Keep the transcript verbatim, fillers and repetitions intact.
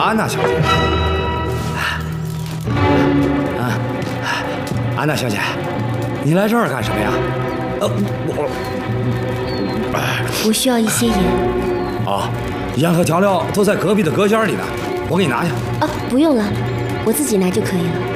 安娜小姐。啊，安娜小姐，你来这儿干什么呀？呃，我我需要一些盐。 哦，盐和调料都在隔壁的隔间里呢，我给你拿去。 啊，不用了，我自己拿就可以了。